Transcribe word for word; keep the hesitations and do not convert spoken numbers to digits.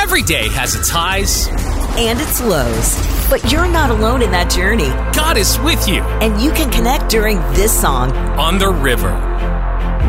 Every day has its highs and its lows, but you're not alone in that journey. God is with you. And you can connect during this song, On the River.